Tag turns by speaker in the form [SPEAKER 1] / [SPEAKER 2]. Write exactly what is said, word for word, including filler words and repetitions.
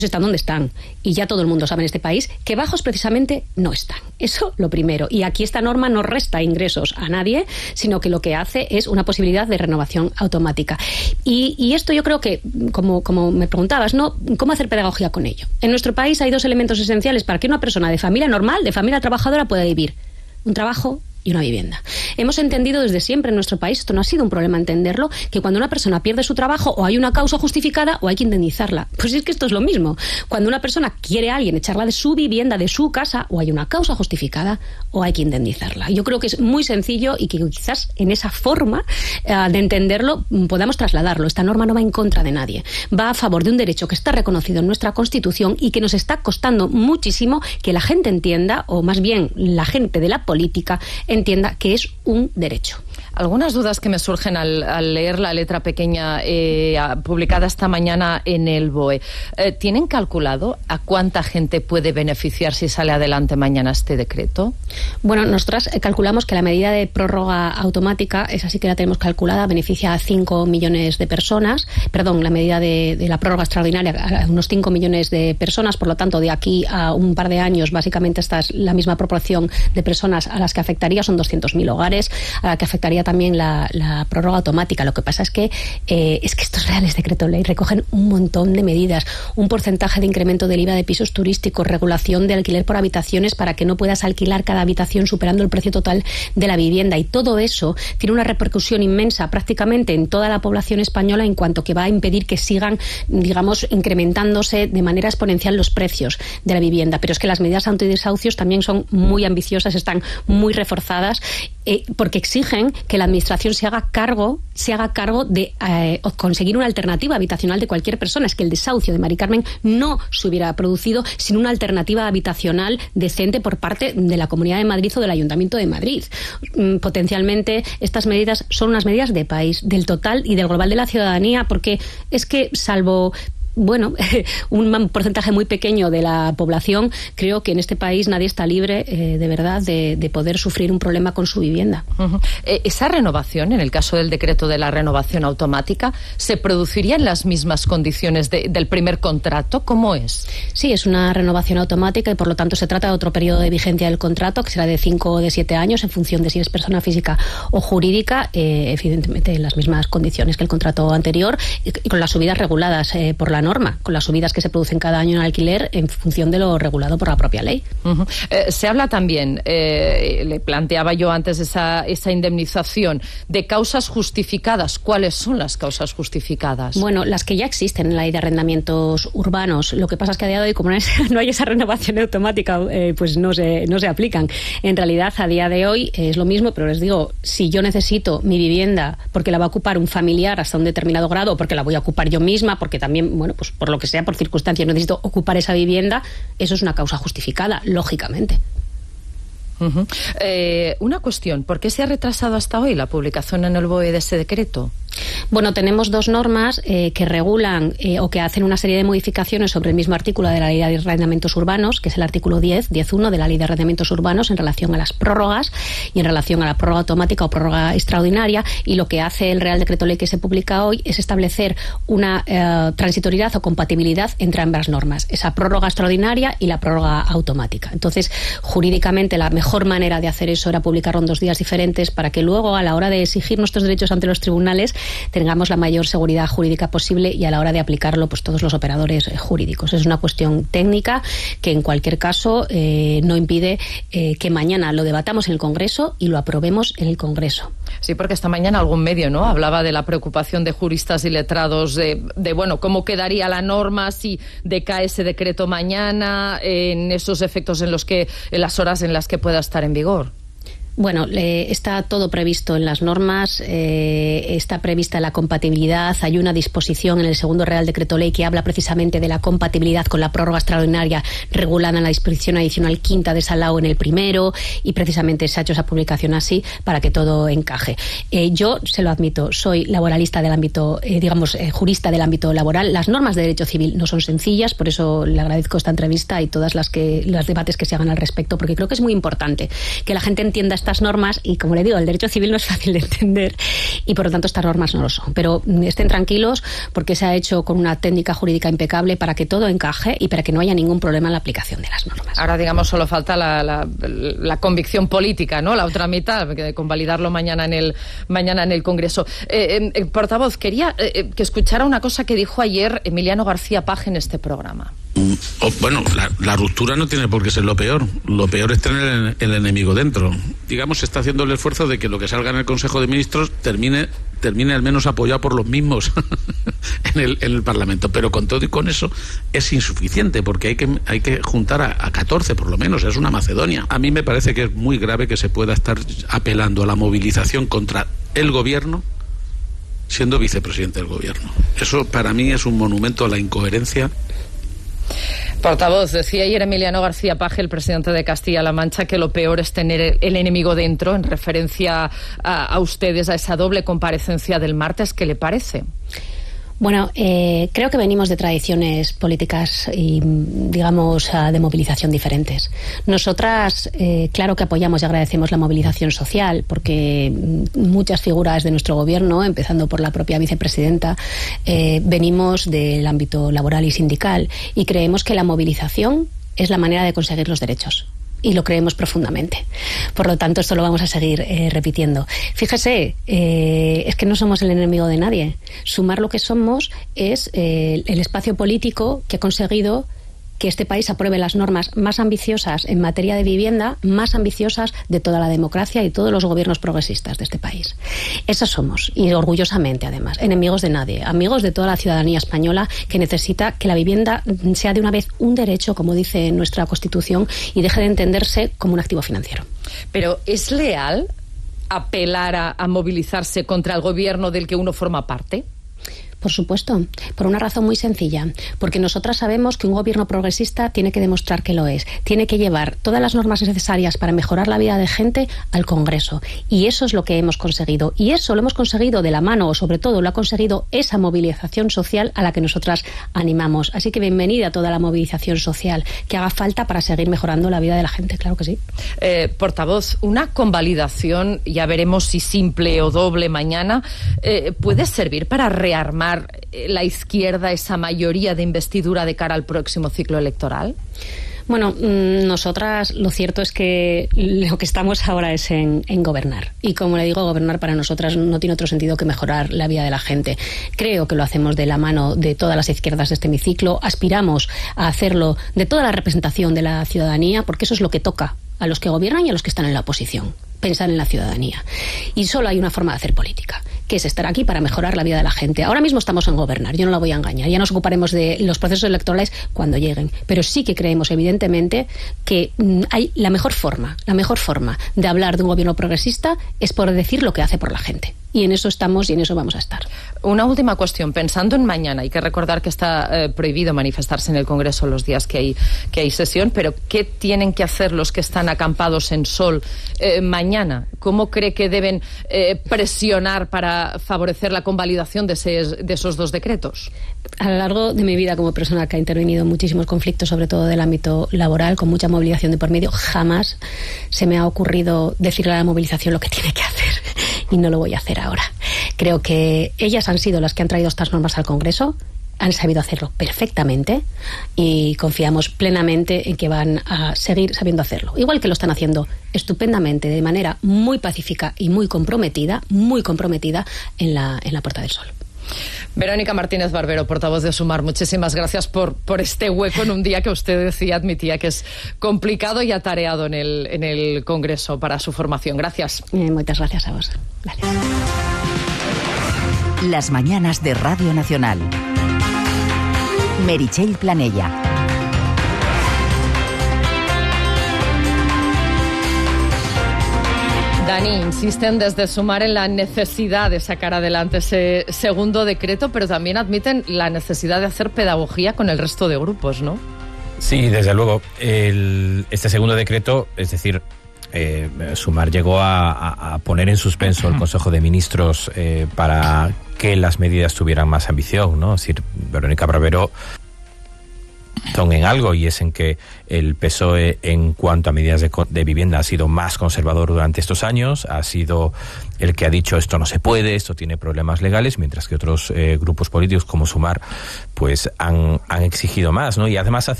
[SPEAKER 1] están donde están, y ya todo el mundo sabe en este país que bajos precisamente no están. Eso lo primero. Y aquí esta norma no resta ingresos a nadie, sino que lo que hace es una posibilidad de renovación automática. Y, y esto yo creo que, como, como me preguntabas, ¿no? ¿Cómo hacer pedagogía con ello? En nuestro país hay dos elementos esenciales para que una persona de familia normal, de familia trabajadora, pueda vivir: un trabajo y una vivienda. Hemos entendido desde siempre en nuestro país, esto no ha sido un problema entenderlo, que cuando una persona pierde su trabajo o hay una causa justificada o hay que indemnizarla. Pues es que esto es lo mismo. Cuando una persona quiere a alguien echarla de su vivienda, de su casa, o hay una causa justificada o hay que indemnizarla. Yo creo que es muy sencillo y que quizás en esa forma uh, de entenderlo podamos trasladarlo. Esta norma no va en contra de nadie. Va a favor de un derecho que está reconocido en nuestra Constitución y que nos está costando muchísimo que la gente entienda, o más bien la gente de la política entienda que es un derecho.
[SPEAKER 2] Algunas dudas que me surgen al, al leer la letra pequeña eh, publicada esta mañana en el B O E. Eh, ¿Tienen calculado a cuánta gente puede beneficiar si sale adelante mañana este decreto?
[SPEAKER 1] Bueno, nosotras calculamos que la medida de prórroga automática, esa sí que la tenemos calculada, beneficia a cinco millones de personas. Perdón, la medida de, de la prórroga extraordinaria a unos cinco millones de personas. Por lo tanto, de aquí a un par de años, básicamente esta es la misma proporción de personas a las que afectaría. Son doscientos mil hogares a la que afectaría también la, la prórroga automática. Lo que pasa es que eh, es que estos reales decreto ley recogen un montón de medidas, un porcentaje de incremento del I V A de pisos turísticos, regulación de alquiler por habitaciones para que no puedas alquilar cada habitación superando el precio total de la vivienda, y todo eso tiene una repercusión inmensa prácticamente en toda la población española, en cuanto que va a impedir que sigan, digamos, incrementándose de manera exponencial los precios de la vivienda. Pero es que las medidas antidesahucios también son muy ambiciosas, están muy reforzadas, eh, porque exigen que la administración se haga cargo, se haga cargo de eh, conseguir una alternativa habitacional de cualquier persona. Es que el desahucio de Mari Carmen no se hubiera producido sin una alternativa habitacional decente por parte de la Comunidad de Madrid o del Ayuntamiento de Madrid. Mm, potencialmente estas medidas son unas medidas de país, del total y del global de la ciudadanía, porque es que salvo bueno, un porcentaje muy pequeño de la población, creo que en este país nadie está libre eh, de verdad de, de poder sufrir un problema con su vivienda.
[SPEAKER 2] Uh-huh. Eh, esa renovación, en el caso del decreto de la renovación automática, ¿se produciría en las mismas condiciones de, del primer contrato? ¿Cómo es?
[SPEAKER 1] Sí, es una renovación automática y por lo tanto se trata de otro periodo de vigencia del contrato, que será de cinco o de siete años en función de si es persona física o jurídica, eh, evidentemente en las mismas condiciones que el contrato anterior, y, y con las subidas reguladas eh, por la norma, con las subidas que se producen cada año en alquiler en función de lo regulado por la propia ley.
[SPEAKER 2] Uh-huh. Eh, se habla también, eh, le planteaba yo antes esa, esa indemnización, de causas justificadas. ¿Cuáles son las causas justificadas?
[SPEAKER 1] Bueno, las que ya existen en la ley de arrendamientos urbanos. Lo que pasa es que a día de hoy, como no, es, no hay esa renovación automática, eh, pues no se, no se aplican. En realidad, a día de hoy eh, es lo mismo, pero les digo, si yo necesito mi vivienda porque la va a ocupar un familiar hasta un determinado grado, o porque la voy a ocupar yo misma, porque también, bueno, pues por lo que sea, por circunstancias, necesito ocupar esa vivienda, eso es una causa justificada, lógicamente.
[SPEAKER 2] Uh-huh. Eh, una cuestión, ¿por qué se ha retrasado hasta hoy la publicación en el B O E de ese decreto?
[SPEAKER 1] Bueno, tenemos dos normas eh, que regulan eh, o que hacen una serie de modificaciones sobre el mismo artículo de la Ley de Arrendamientos Urbanos, que es el artículo diez, diez punto uno de la Ley de Arrendamientos Urbanos en relación a las prórrogas y en relación a la prórroga automática o prórroga extraordinaria, y lo que hace el Real Decreto Ley que se publica hoy es establecer una eh, transitoriedad o compatibilidad entre ambas normas, esa prórroga extraordinaria y la prórroga automática. Entonces, jurídicamente la mejor manera de hacer eso era publicarlo en dos días diferentes para que luego, a la hora de exigir nuestros derechos ante los tribunales, tengamos la mayor seguridad jurídica posible y a la hora de aplicarlo, pues todos los operadores eh, jurídicos. Es una cuestión técnica que en cualquier caso eh, no impide eh, que mañana lo debatamos en el Congreso y lo aprobemos en el Congreso.
[SPEAKER 2] Sí, porque esta mañana algún medio, ¿no?, hablaba de la preocupación de juristas y letrados de, de bueno, cómo quedaría la norma si decae ese decreto mañana, en esos efectos en los que, en las horas en las que pueda estar en vigor.
[SPEAKER 1] Bueno, eh, está todo previsto en las normas, eh, está prevista la compatibilidad. Hay una disposición en el segundo Real Decreto Ley que habla precisamente de la compatibilidad con la prórroga extraordinaria regulada en la disposición adicional quinta de esa L A O en el primero, y precisamente se ha hecho esa publicación así para que todo encaje. Eh, yo, se lo admito, soy laboralista del ámbito, eh, digamos, eh, jurista del ámbito laboral. Las normas de derecho civil no son sencillas, por eso le agradezco esta entrevista y todas las que los debates que se hagan al respecto, porque creo que es muy importante que la gente entienda estas normas y, como le digo, el derecho civil no es fácil de entender y, por lo tanto, estas normas no lo son. Pero estén tranquilos porque se ha hecho con una técnica jurídica impecable para que todo encaje y para que no haya ningún problema en la aplicación de las normas.
[SPEAKER 2] Ahora, digamos, solo falta la, la, la convicción política, ¿no? La otra mitad, de convalidarlo mañana en el, mañana en el Congreso. Eh, eh, portavoz, quería eh, que escuchara una cosa que dijo ayer Emiliano García Paje en este programa.
[SPEAKER 3] Oh, bueno, la, la ruptura no tiene por qué ser lo peor. Lo peor es tener el, el enemigo dentro. Digamos, se está haciendo el esfuerzo de que lo que salga en el Consejo de Ministros termine, termine al menos apoyado por los mismos en, el, en el Parlamento. Pero con todo y con eso es insuficiente, porque hay que, hay que juntar a, a catorce por lo menos. Es una Macedonia. A mí me parece que es muy grave que se pueda estar apelando a la movilización contra el gobierno siendo vicepresidente del gobierno. Eso para mí es un monumento a la incoherencia.
[SPEAKER 2] Portavoz, decía ayer Emiliano García Paje, el presidente de Castilla-La Mancha, que lo peor es tener el enemigo dentro, en referencia a, a ustedes, a esa doble comparecencia del martes. ¿Qué le parece?
[SPEAKER 1] Bueno, eh, creo que venimos de tradiciones políticas y, digamos, de movilización diferentes. Nosotras, eh, claro que apoyamos y agradecemos la movilización social, porque muchas figuras de nuestro gobierno, empezando por la propia vicepresidenta, eh, venimos del ámbito laboral y sindical, y creemos que la movilización es la manera de conseguir los derechos. Y lo creemos profundamente. Por lo tanto, esto lo vamos a seguir eh, repitiendo. Fíjese, eh, es que no somos el enemigo de nadie. Sumar lo que somos es eh, el espacio político que ha conseguido que este país apruebe las normas más ambiciosas en materia de vivienda, más ambiciosas de toda la democracia y todos los gobiernos progresistas de este país. Esos somos, y orgullosamente además, enemigos de nadie, amigos de toda la ciudadanía española que necesita que la vivienda sea de una vez un derecho, como dice nuestra Constitución, y deje de entenderse como un activo financiero.
[SPEAKER 2] Pero ¿es leal apelar a, a movilizarse contra el gobierno del que uno forma parte?
[SPEAKER 1] Por supuesto, por una razón muy sencilla, porque nosotras sabemos que un gobierno progresista tiene que demostrar que lo es, tiene que llevar todas las normas necesarias para mejorar la vida de gente al Congreso, y eso es lo que hemos conseguido, y eso lo hemos conseguido de la mano, o sobre todo lo ha conseguido esa movilización social a la que nosotras animamos. Así que bienvenida a toda la movilización social que haga falta para seguir mejorando la vida de la gente, claro que sí.
[SPEAKER 2] Eh, portavoz, una convalidación, ya veremos si simple o doble mañana, eh, ¿puede servir para rearmar la izquierda esa mayoría de investidura de cara al próximo ciclo electoral?
[SPEAKER 1] Bueno, nosotras lo cierto es que lo que estamos ahora es en, en gobernar. Y como le digo, gobernar para nosotras no tiene otro sentido que mejorar la vida de la gente. Creo que lo hacemos de la mano de todas las izquierdas de este hemiciclo. Aspiramos a hacerlo de toda la representación de la ciudadanía, porque eso es lo que toca a los que gobiernan y a los que están en la oposición. Pensar en la ciudadanía. Y solo hay una forma de hacer política, que es estar aquí para mejorar la vida de la gente. Ahora mismo estamos en gobernar, yo no la voy a engañar, ya nos ocuparemos de los procesos electorales cuando lleguen, pero sí que creemos evidentemente que mm, hay la mejor forma, la mejor forma de hablar de un gobierno progresista es por decir lo que hace por la gente. Y en eso estamos y en eso vamos a estar.
[SPEAKER 2] Una última cuestión. Pensando en mañana, hay que recordar que está eh, prohibido manifestarse en el Congreso los días que hay, que hay sesión, pero ¿qué tienen que hacer los que están acampados en Sol eh, mañana? ¿Cómo cree que deben eh, presionar para favorecer la convalidación de, ese, de esos dos decretos?
[SPEAKER 1] A lo largo de mi vida como persona que ha intervenido en muchísimos conflictos, sobre todo del ámbito laboral, con mucha movilización de por medio, jamás se me ha ocurrido decirle a la movilización lo que tiene que hacer. Y no lo voy a hacer ahora. Creo que ellas han sido las que han traído estas normas al Congreso, han sabido hacerlo perfectamente y confiamos plenamente en que van a seguir sabiendo hacerlo. Igual que lo están haciendo estupendamente, de manera muy pacífica y muy comprometida, muy comprometida en la, en la Puerta del Sol.
[SPEAKER 2] Verónica Martínez Barbero, portavoz de Sumar, muchísimas gracias por, por este hueco en un día que usted decía, admitía que es complicado y atareado en el, en el Congreso para su formación. Gracias.
[SPEAKER 1] Eh, muchas gracias a vos. Gracias.
[SPEAKER 4] Las mañanas de Radio Nacional. Meritxell Planella.
[SPEAKER 2] Dani, insisten desde Sumar en la necesidad de sacar adelante ese segundo decreto, pero también admiten la necesidad de hacer pedagogía con el resto de grupos, ¿no?
[SPEAKER 5] Sí, desde luego. El, este segundo decreto, es decir, eh, Sumar llegó a, a, a poner en suspenso el Consejo de Ministros eh, para que las medidas tuvieran más ambición, ¿no? Es decir, Verónica Barbero razón en algo, y es en que el P S O E en cuanto a medidas de, de vivienda ha sido más conservador durante estos años, ha sido el que ha dicho esto no se puede, esto tiene problemas legales, mientras que otros eh, grupos políticos como Sumar pues han, han exigido más, ¿no? Y además hace